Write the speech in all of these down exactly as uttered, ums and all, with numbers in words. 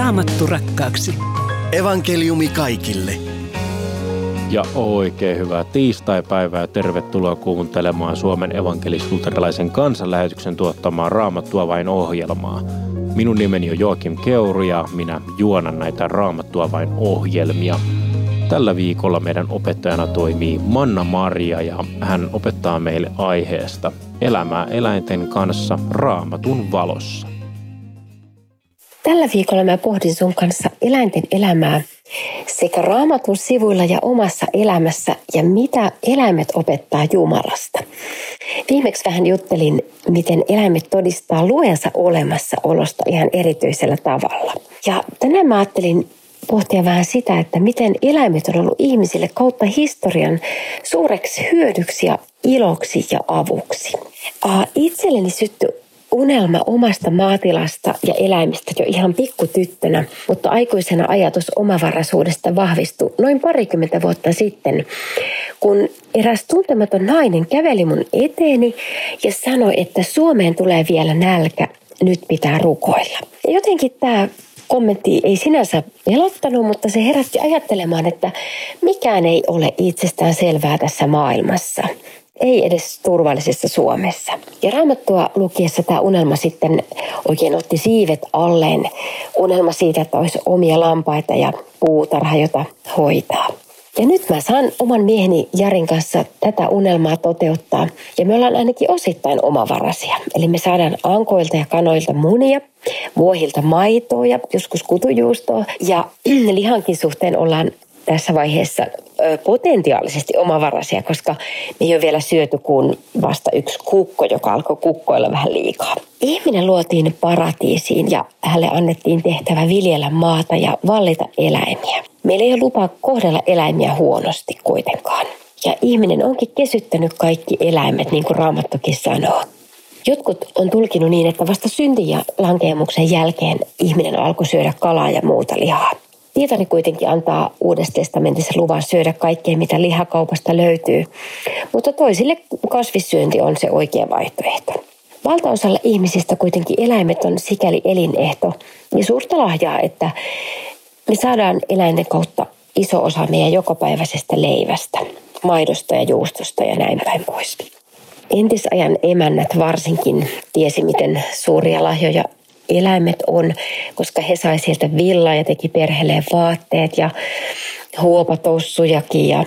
Raamattu rakkaaksi. Evankeliumi kaikille. Ja oikein hyvää tiistaipäivää ja tervetuloa kuuntelemaan Suomen evankelis-luterilaisen kansanlähetyksen tuottamaa Raamattua vain -ohjelmaa. Minun nimeni on Joakim Keuru ja minä juonan näitä Raamattua vain -ohjelmia. Tällä viikolla meidän opettajana toimii Manna Maria ja hän opettaa meille aiheesta elämää eläinten kanssa Raamatun valossa. Tällä viikolla mä pohdin sun kanssa eläinten elämää sekä Raamatun sivuilla ja omassa elämässä ja mitä eläimet opettaa Jumalasta. Viimeksi vähän juttelin, miten eläimet todistaa luojansa olemassaolosta ihan erityisellä tavalla. Ja tänään mä ajattelin pohtia vähän sitä, että miten eläimet on ollut ihmisille kautta historian suureksi hyödyksi ja iloksi ja avuksi. Itselleni syttyi unelma omasta maatilasta ja eläimistä jo ihan pikkutyttönä, mutta aikuisena ajatus omavaraisuudesta vahvistui noin parikymmentä vuotta sitten, kun eräs tuntematon nainen käveli mun eteeni ja sanoi, että Suomeen tulee vielä nälkä, nyt pitää rukoilla. Ja jotenkin tämä kommentti ei sinänsä pelottanut, mutta se herätti ajattelemaan, että mikään ei ole itsestään selvää tässä maailmassa. Ei edes turvallisessa Suomessa. Ja Raamattua lukiessa tämä unelma sitten oikein otti siivet alleen. Unelma siitä, että olisi omia lampaita ja puutarha, jota hoitaa. Ja nyt mä saan oman mieheni Jarin kanssa tätä unelmaa toteuttaa. Ja me ollaan ainakin osittain omavaraisia. Eli me saadaan ankoilta ja kanoilta munia, vuohilta maitoa ja joskus kutujuustoa. Ja lihankin suhteen ollaan tässä vaiheessa potentiaalisesti omavaraisia, koska me ei ole vielä syöty kuin vasta yksi kukko, joka alkoi kukkoilla vähän liikaa. Ihminen luotiin paratiisiin ja hänelle annettiin tehtävä viljellä maata ja vallita eläimiä. Meillä ei ole lupa kohdella eläimiä huonosti kuitenkaan. Ja ihminen onkin kesyttänyt kaikki eläimet, niin kuin Raamattukin sanoo. Jotkut on tulkinut niin, että vasta syntin ja lankeemuksen jälkeen ihminen alkoi syödä kalaa ja muuta lihaa. Pietari kuitenkin antaa Uudessa testamentissa luvan syödä kaikkea, mitä lihakaupasta löytyy, mutta toisille kasvissyönti on se oikea vaihtoehto. Valtaosalla ihmisistä kuitenkin eläimet on sikäli elinehto ja suurta lahjaa, että me saadaan eläinten kautta iso osa meidän jokapäiväisestä leivästä, maidosta ja juustosta ja näin päin pois. Entisajan emännät varsinkin tiesi, miten suuria lahjoja eläimet on, koska he sai sieltä villaa ja teki perheelleen vaatteet ja huopatossujakin. Ja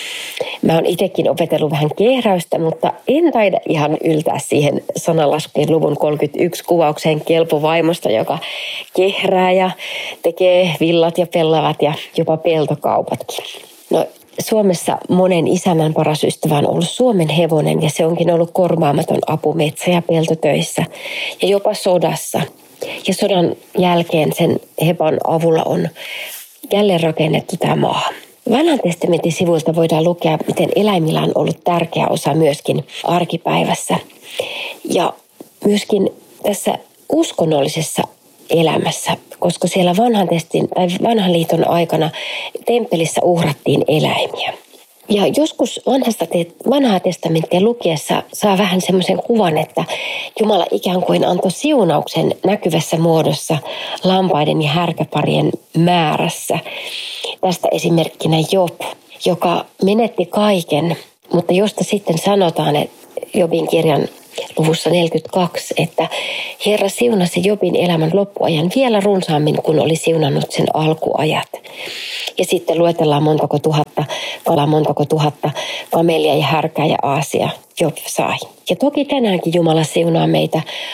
mä oon itsekin opetellut vähän kehräystä, mutta en taida ihan yltää siihen sananlaskujen luvun kolmekymmentäyksi kuvaukseen kelpovaimosta, joka kehrää ja tekee villat ja pellavat ja jopa peltokaupatkin. No, Suomessa monen isännän paras ystävä on ollut Suomen hevonen ja se onkin ollut korvaamaton apu metsä- ja peltotöissä ja jopa sodassa. Ja sodan jälkeen sen hevon avulla on jälleen rakennettu tämä maa. Vanhan testamentin sivuilta voidaan lukea, miten eläimillä on ollut tärkeä osa myöskin arkipäivässä. Ja myöskin tässä uskonnollisessa elämässä, koska siellä vanhan, testin, tai vanhan liiton aikana temppelissä uhrattiin eläimiä. Ja joskus vanhasta te, vanhaa testamenttia lukiessa saa vähän semmoisen kuvan, että Jumala ikään kuin antoi siunauksen näkyvässä muodossa lampaiden ja härkäparien määrässä. Tästä esimerkkinä Job, joka menetti kaiken, mutta josta sitten sanotaan, että Jobin kirjan luvussa neljäkymmentäkaksi, että Herra siunasi Jobin elämän loppuajan vielä runsaammin kuin oli siunannut sen alkuajat. Ja sitten luetellaan montako tuhatta kalaa, montako tuhatta kamelia ja härkää ja aasia Job sai. Ja toki tänäänkin Jumala siunaa meitä